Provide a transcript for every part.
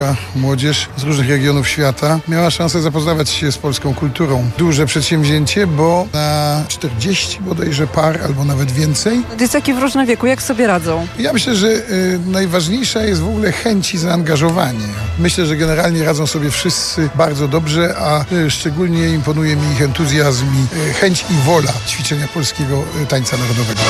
Młodzież z różnych regionów świata miała szansę zapoznawać się z polską kulturą. Duże przedsięwzięcie, bo na 40 bodajże par, albo nawet więcej. Dzieciaki w różnym wieku, jak sobie radzą? Ja myślę, że najważniejsza jest w ogóle chęć i zaangażowanie. Myślę, że generalnie radzą sobie wszyscy bardzo dobrze, a szczególnie imponuje mi ich entuzjazm i chęć i wola ćwiczenia polskiego tańca narodowego.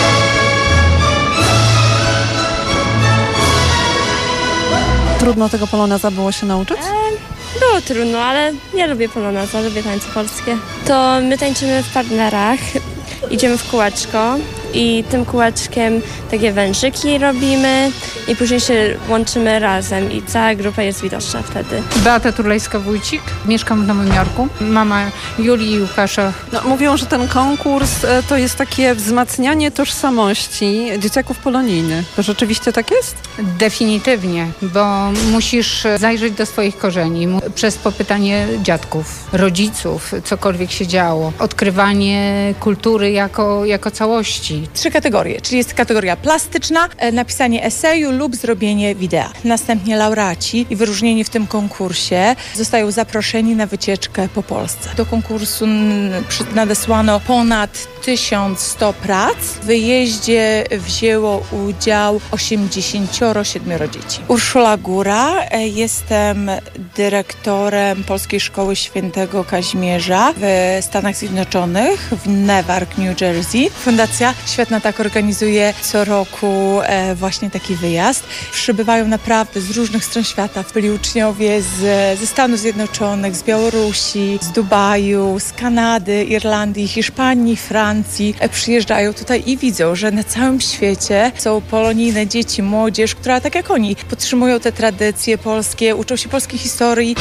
Trudno tego poloneza było się nauczyć? Było trudno, ale ja lubię poloneza, lubię tańce polskie. To my tańczymy w partnerach, idziemy w kółeczko i tym kółeczkiem takie wężyki robimy i później się łączymy razem i cała grupa jest widoczna wtedy. Beata Turlejska-Wójcik, mieszkam w Nowym Jorku. Mama Julii i Łukasza. Mówią, że ten konkurs to jest takie wzmacnianie tożsamości dzieciaków polonijnych. To rzeczywiście tak jest? Definitywnie, bo musisz zajrzeć do swoich korzeni przez popytanie dziadków, rodziców, cokolwiek się działo. Odkrywanie kultury jako całości. 3 kategorie, czyli jest kategoria plastyczna, napisanie eseju lub zrobienie wideo. Następnie laureaci i wyróżnieni w tym konkursie zostają zaproszeni na wycieczkę po Polsce. Do konkursu nadesłano ponad 1100 prac. W wyjeździe wzięło udział 87 dzieci. Urszula Góra, jestem dyrektorem Polskiej Szkoły Świętego Kazimierza w Stanach Zjednoczonych, w Newark, New Jersey. Fundacja Świetna Tak organizuje co roku właśnie taki wyjazd. Przybywają naprawdę z różnych stron świata. Byli uczniowie ze Stanów Zjednoczonych, z Białorusi, z Dubaju, z Kanady, Irlandii, Hiszpanii, Francji. Przyjeżdżają tutaj i widzą, że na całym świecie są polonijne dzieci, młodzież, która tak jak oni podtrzymują te tradycje polskie, uczą się polskiej historii.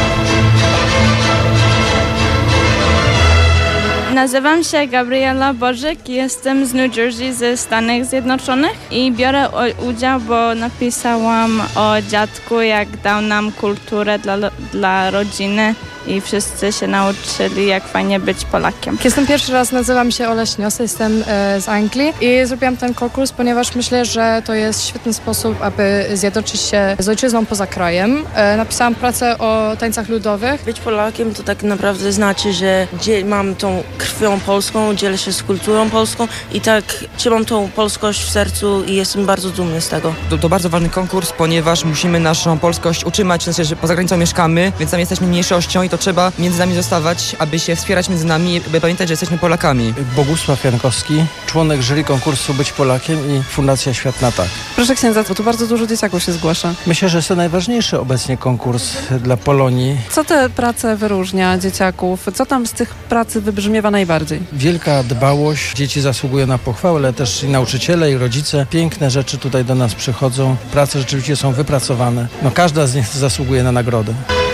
Nazywam się Gabriela Bożyk, jestem z New Jersey ze Stanów Zjednoczonych i biorę udział, bo napisałam o dziadku, jak dał nam kulturę dla rodziny i wszyscy się nauczyli, jak fajnie być Polakiem. Jestem pierwszy raz, nazywam się Ola Śnios, jestem z Anglii i zrobiłam ten konkurs, ponieważ myślę, że to jest świetny sposób, aby zjednoczyć się z ojczyzną poza krajem. Napisałam pracę o tańcach ludowych. Być Polakiem to tak naprawdę znaczy, że mam tą krwią polską, dzielę się z kulturą polską i tak trzymam tą polskość w sercu i jestem bardzo dumny z tego. To bardzo ważny konkurs, ponieważ musimy naszą polskość utrzymać, w sensie, że poza granicą mieszkamy, więc tam jesteśmy mniejszością i to trzeba między nami zostawać, aby się wspierać między nami, by pamiętać, że jesteśmy Polakami. Bogusław Jankowski, członek jury konkursu Być Polakiem i Fundacja Świetna Tak. Proszę księdza, bo tu bardzo dużo dzieciaków się zgłasza. Myślę, że jest to najważniejszy obecnie konkurs dla Polonii. Co te prace wyróżnia dzieciaków? Co tam z tych pracy wybrzmiewa najbardziej? Wielka dbałość. Dzieci zasługują na pochwałę, ale też i nauczyciele, i rodzice. Piękne rzeczy tutaj do nas przychodzą. Prace rzeczywiście są wypracowane. Każda z nich zasługuje na nagrodę.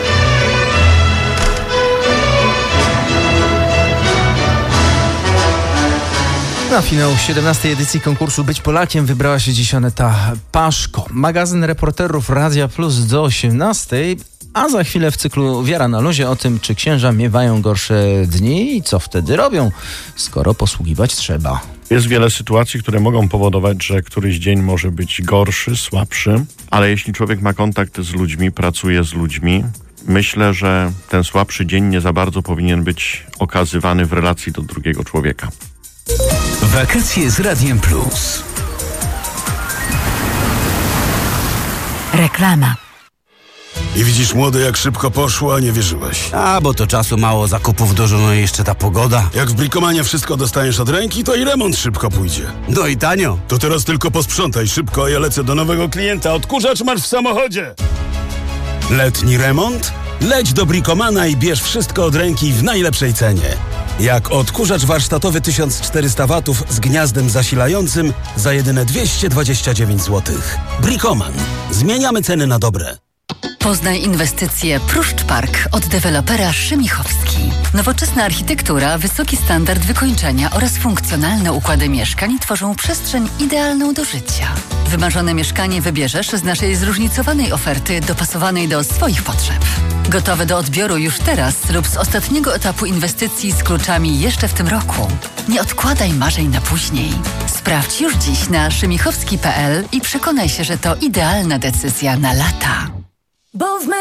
Na finał 17. edycji konkursu Być Polakiem wybrała się dziś Aneta Paszko. Magazyn reporterów Radia Plus do 18. A za chwilę w cyklu Wiara na luzie o tym, czy księża miewają gorsze dni i co wtedy robią, skoro posługiwać trzeba. Jest wiele sytuacji, które mogą powodować, że któryś dzień może być gorszy, słabszy, ale jeśli człowiek ma kontakt z ludźmi, pracuje z ludźmi, myślę, że ten słabszy dzień nie za bardzo powinien być okazywany w relacji do drugiego człowieka. Wakacje z Radiem Plus. Reklama. I widzisz, młody, jak szybko poszło, a nie wierzyłeś. Bo to czasu mało, zakupów dużo, no i jeszcze ta pogoda. Jak w Bricomanie wszystko dostaniesz od ręki, to i remont szybko pójdzie. No i tanio. To teraz tylko posprzątaj szybko, a ja lecę do nowego klienta. Odkurzacz masz w samochodzie. Letni remont? Leć do Bricomana i bierz wszystko od ręki w najlepszej cenie. Jak odkurzacz warsztatowy 1400 watów z gniazdem zasilającym za jedyne 229 zł. Bricoman. Zmieniamy ceny na dobre. Poznaj inwestycje Pruszcz Park od dewelopera Szymichowski. Nowoczesna architektura, wysoki standard wykończenia oraz funkcjonalne układy mieszkań tworzą przestrzeń idealną do życia. Wymarzone mieszkanie wybierzesz z naszej zróżnicowanej oferty dopasowanej do swoich potrzeb. Gotowe do odbioru już teraz lub z ostatniego etapu inwestycji z kluczami jeszcze w tym roku. Nie odkładaj marzeń na później. Sprawdź już dziś na szymichowski.pl i przekonaj się, że to idealna decyzja na lata. Bo w